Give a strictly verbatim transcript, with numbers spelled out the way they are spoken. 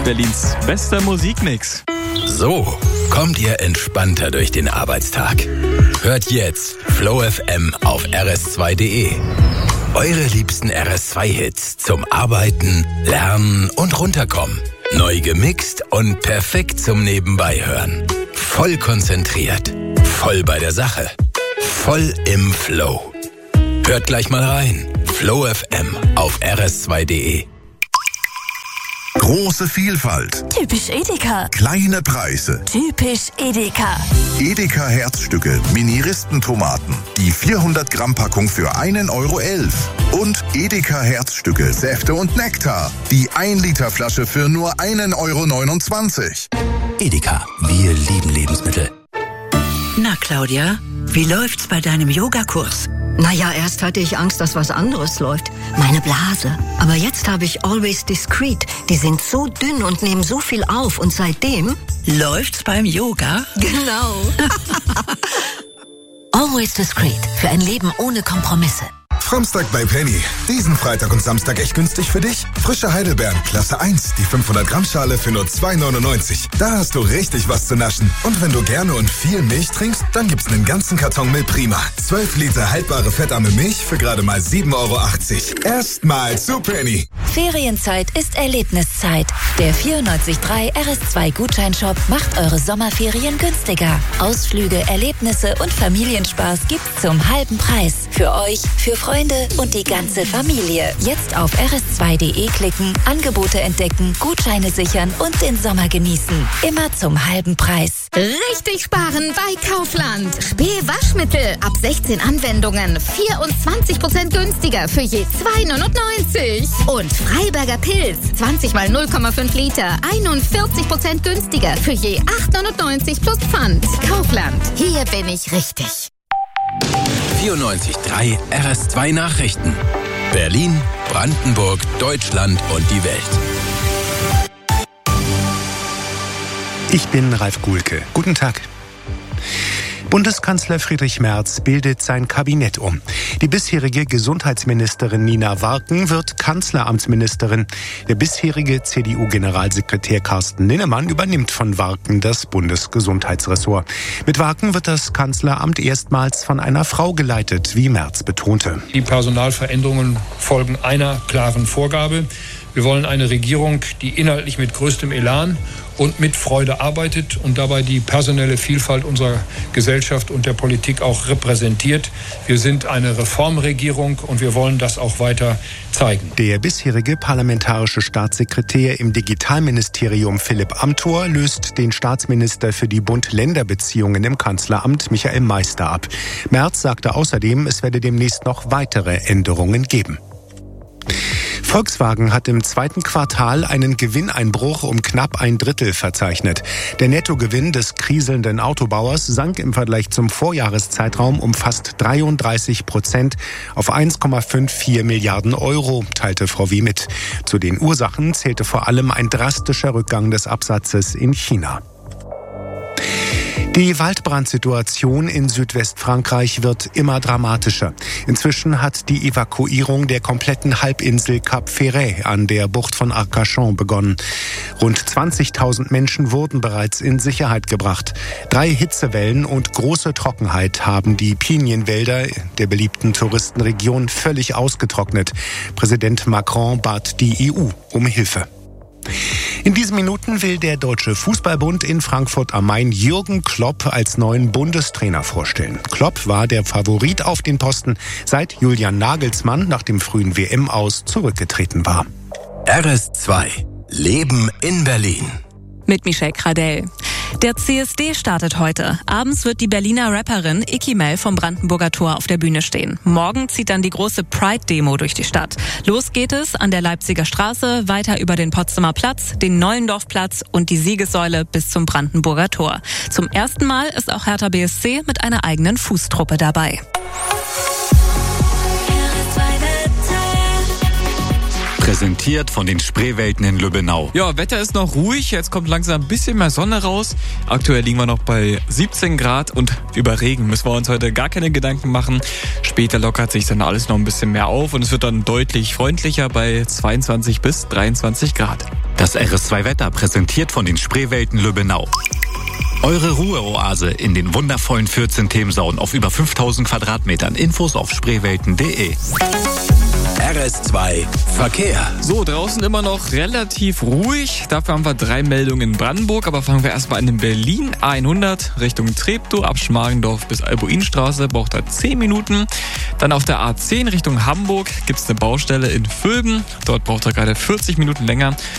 Berlins bester Musikmix. So kommt ihr entspannter durch den Arbeitstag. Hört jetzt Flow F M auf R S zwei Punkt D E. Eure liebsten R S zwei Hits zum Arbeiten, Lernen und Runterkommen. Neu gemixt und perfekt zum Nebenbeihören. Voll konzentriert, voll bei der Sache, voll im Flow. Hört gleich mal rein. Flow F M auf R S zwei Punkt D E. Große Vielfalt. Typisch Edeka. Kleine Preise. Typisch Edeka. Edeka Herzstücke, Mini-Ristentomaten. Die vierhundert Gramm Packung für einen Euro elf. Und Edeka Herzstücke, Säfte und Nektar. Die ein Liter Flasche für nur einen Euro neunundzwanzig. Edeka, wir lieben Lebensmittel. Na Claudia, wie läuft's bei deinem Yogakurs? Naja, erst hatte ich Angst, dass was anderes läuft. Meine Blase. Aber jetzt habe ich Always Discreet. Die sind so dünn und nehmen so viel auf. Und seitdem... Läuft's beim Yoga? Genau. Always Discreet. Für ein Leben ohne Kompromisse. Samstag bei Penny. Diesen Freitag und Samstag echt günstig für dich? Frische Heidelbeeren, Klasse eins, die fünfhundert Gramm Schale für nur zwei neunundneunzig. Da hast du richtig was zu naschen. Und wenn du gerne und viel Milch trinkst, dann gibt's einen ganzen Karton Milch Prima. zwölf Liter haltbare fettarme Milch für gerade mal sieben Euro achtzig. Erstmal zu Penny. Ferienzeit ist Erlebniszeit. Der vierundneunzig Komma drei R S zwei Gutscheinshop macht eure Sommerferien günstiger. Ausflüge, Erlebnisse und Familienspaß gibt's zum halben Preis. Für euch, für Freunde und die ganze Familie. Jetzt auf R S zwei Punkt D E klicken, Angebote entdecken, Gutscheine sichern und den Sommer genießen. Immer zum halben Preis. Richtig sparen bei Kaufland. Spee Waschmittel ab sechzehn Anwendungen. vierundzwanzig Prozent günstiger für je zwei neunundneunzig. Und Freiberger Pilz. zwanzig mal null Komma fünf Liter. einundvierzig Prozent günstiger für je acht neunundneunzig plus Pfand. Kaufland. Hier bin ich richtig. vierundneunzig Komma drei R S zwei Nachrichten. Berlin, Brandenburg, Deutschland und die Welt. Ich bin Ralf Guhlke. Guten Tag. Bundeskanzler Friedrich Merz bildet sein Kabinett um. Die bisherige Gesundheitsministerin Nina Warken wird Kanzleramtsministerin. Der bisherige C D U-Generalsekretär Carsten Linnemann übernimmt von Warken das Bundesgesundheitsressort. Mit Warken wird das Kanzleramt erstmals von einer Frau geleitet, wie Merz betonte. Die Personalveränderungen folgen einer klaren Vorgabe. Wir wollen eine Regierung, die inhaltlich mit größtem Elan und mit Freude arbeitet und dabei die personelle Vielfalt unserer Gesellschaft und der Politik auch repräsentiert. Wir sind eine Reformregierung und wir wollen das auch weiter zeigen. Der bisherige parlamentarische Staatssekretär im Digitalministerium Philipp Amthor löst den Staatsminister für die Bund-Länder-Beziehungen im Kanzleramt Michael Meister ab. Merz sagte außerdem, es werde demnächst noch weitere Änderungen geben. Volkswagen hat im zweiten Quartal einen Gewinneinbruch um knapp ein Drittel verzeichnet. Der Nettogewinn des kriselnden Autobauers sank im Vergleich zum Vorjahreszeitraum um fast dreiunddreißig Prozent auf eins Komma vierundfünfzig Milliarden Euro, teilte V W mit. Zu den Ursachen zählte vor allem ein drastischer Rückgang des Absatzes in China. Die Waldbrandsituation in Südwestfrankreich wird immer dramatischer. Inzwischen hat die Evakuierung der kompletten Halbinsel Cap Ferret an der Bucht von Arcachon begonnen. Rund zwanzigtausend Menschen wurden bereits in Sicherheit gebracht. Drei Hitzewellen und große Trockenheit haben die Pinienwälder der beliebten Touristenregion völlig ausgetrocknet. Präsident Macron bat die E U um Hilfe. In diesen Minuten will der Deutsche Fußballbund in Frankfurt am Main Jürgen Klopp als neuen Bundestrainer vorstellen. Klopp war der Favorit auf den Posten, seit Julian Nagelsmann nach dem frühen W M-Aus zurückgetreten war. R S zwei. Leben in Berlin. Mit Michelle Kradell. Der C S D startet heute. Abends wird die Berliner Rapperin Icky Mel vom Brandenburger Tor auf der Bühne stehen. Morgen zieht dann die große Pride-Demo durch die Stadt. Los geht es an der Leipziger Straße, weiter über den Potsdamer Platz, den Neulendorfplatz und die Siegessäule bis zum Brandenburger Tor. Zum ersten Mal ist auch Hertha B S C mit einer eigenen Fußtruppe dabei. Präsentiert von den Spreewelten in Lübbenau. Ja, Wetter ist noch ruhig, jetzt kommt langsam ein bisschen mehr Sonne raus. Aktuell liegen wir noch bei siebzehn Grad und über Regen müssen wir uns heute gar keine Gedanken machen. Später lockert sich dann alles noch ein bisschen mehr auf und es wird dann deutlich freundlicher bei zweiundzwanzig bis dreiundzwanzig Grad. Das R S zwei Wetter präsentiert von den Spreewelten Lübbenau. Eure Ruheoase in den wundervollen vierzehn Themensauen auf über fünftausend Quadratmetern. Infos auf spreewelten punkt de. R S zwei Verkehr. So, draußen immer noch relativ ruhig. Dafür haben wir drei Meldungen in Brandenburg. Aber fangen wir erstmal an in Berlin. A hundert Richtung Treptow ab Schmargendorf bis Albuinstraße. Braucht da zehn Minuten. Dann auf der A zehn Richtung Hamburg gibt es eine Baustelle in Vülben. Dort braucht er gerade vierzig Minuten länger.